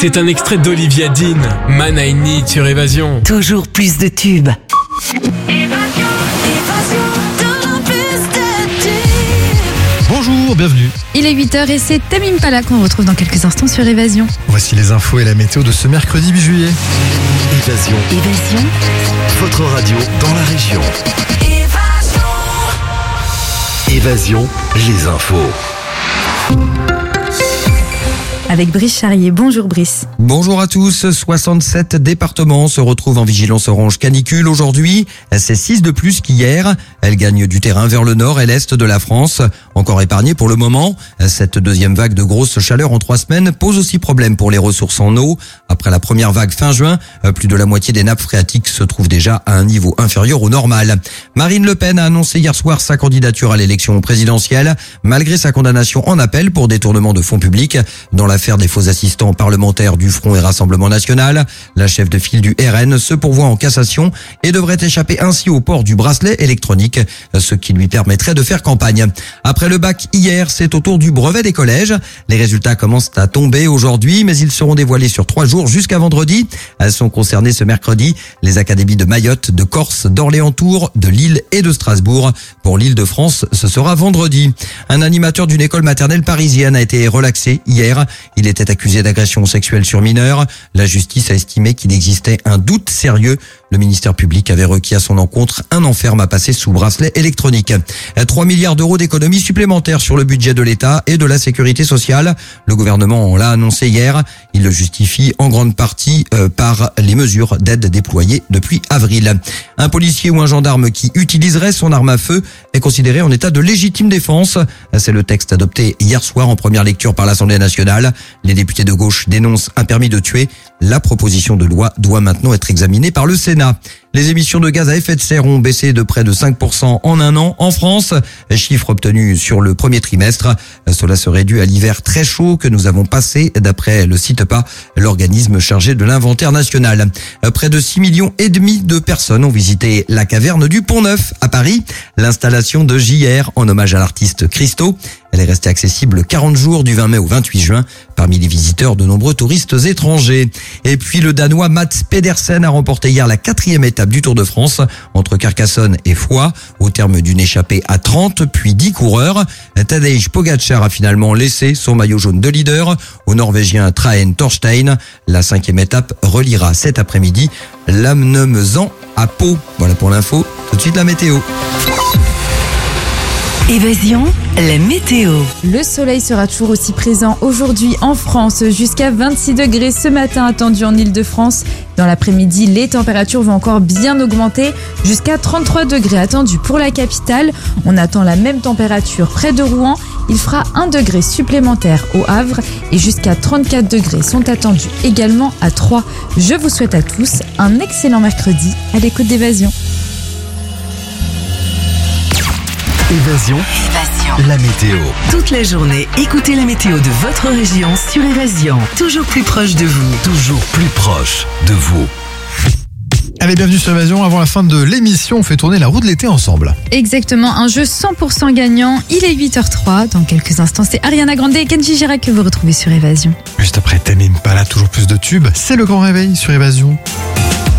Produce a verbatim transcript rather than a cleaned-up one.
C'est un extrait d'Olivia Dean, Man I Need sur Évasion. Toujours plus de tubes. Bonjour, bienvenue. Il est huit heures et c'est Tame Impala qu'on retrouve dans quelques instants sur Évasion. Voici les infos et la météo de ce mercredi huit juillet. Évasion. Évasion. Votre radio dans la région. Évasion, les infos. Avec Brice Charrier. Bonjour Brice. Bonjour à tous. soixante-sept départements se retrouvent en vigilance orange canicule aujourd'hui. C'est six de plus qu'hier. Elle gagne du terrain vers le nord et l'est de la France. Encore épargnée pour le moment. Cette deuxième vague de grosse chaleur en trois semaines pose aussi problème pour les ressources en eau. Après la première vague fin juin, plus de la moitié des nappes phréatiques se trouvent déjà à un niveau inférieur au normal. Marine Le Pen a annoncé hier soir sa candidature à l'élection présidentielle, malgré sa condamnation en appel pour détournement de fonds publics dans l'affaire des faux assistants parlementaires du Front et Rassemblement National. La chef de file du R N se pourvoit en cassation et devrait échapper ainsi au port du bracelet électronique, ce qui lui permettrait de faire campagne. Après le bac hier, c'est au tour du brevet des collèges. Les résultats commencent à tomber aujourd'hui, mais ils seront dévoilés sur trois jours jusqu'à vendredi. Elles sont concernées ce mercredi les académies de Mayotte, de Corse, d'Orléans-Tours, de Lille et de Strasbourg. Pour l'Île-de-France, ce sera vendredi. Un animateur d'une école maternelle parisienne a été relaxé hier. Il était accusé d'agression sexuelle sur mineur. La justice a estimé qu'il existait un doute sérieux. Le ministère public avait requis à son encontre un enferme à passer sous bracelet électronique. trois milliards d'euros d'économies supplémentaires sur le budget de l'État et de la sécurité sociale. Le gouvernement l'a annoncé hier. Il le justifie en grande partie euh, par les mesures d'aide déployées depuis avril. Un policier ou un gendarme qui utiliserait son arme à feu est considéré en état de légitime défense. C'est le texte adopté hier soir en première lecture par l'Assemblée nationale. Les députés de gauche dénoncent un permis de tuer. La proposition de loi doit maintenant être examinée par le Sénat. Les émissions de gaz à effet de serre ont baissé de près de cinq pour cent en un an en France. Chiffre obtenu sur le premier trimestre. Cela serait dû à l'hiver très chaud que nous avons passé, d'après le CITEPA, l'organisme chargé de l'inventaire national. Près de six millions et demi de personnes ont visité la caverne du Pont-Neuf à Paris. L'installation de J R en hommage à l'artiste Christo. Elle est restée accessible quarante jours du vingt mai au vingt-huit juin. Parmi les visiteurs, de nombreux touristes étrangers. Et puis le Danois Mats Pedersen a remporté hier la quatrième étape du Tour de France entre Carcassonne et Foix, au terme d'une échappée à trente puis dix coureurs. Tadej Pogacar a finalement laissé son maillot jaune de leader au Norvégien Traen Torstein. La cinquième étape reliera cet après-midi Lannemezan à Pau. Voilà pour l'info. Tout de suite la météo. Évasion, la météo. Le soleil sera toujours aussi présent aujourd'hui en France, jusqu'à vingt-six degrés ce matin attendu en Île-de-France. Dans l'après-midi, les températures vont encore bien augmenter, jusqu'à trente-trois degrés attendus pour la capitale. On attend la même température près de Rouen. Il fera un degré supplémentaire au Havre et jusqu'à trente-quatre degrés sont attendus également à Troyes. Je vous souhaite à tous un excellent mercredi à l'écoute d'Évasion. Évasion. Évasion. La météo. Toute la journée, écoutez la météo de votre région sur Évasion. Toujours plus proche de vous. Toujours plus proche de vous. Allez, bienvenue sur Évasion. Avant la fin de l'émission, on fait tourner la roue de l'été ensemble. Exactement, un jeu cent pour cent gagnant. Il est huit heures zéro trois. Dans quelques instants, c'est Ariana Grande et Kenji Girac que vous retrouvez sur Évasion. Juste après Tame Impala, toujours plus de tubes. C'est le grand réveil sur Évasion.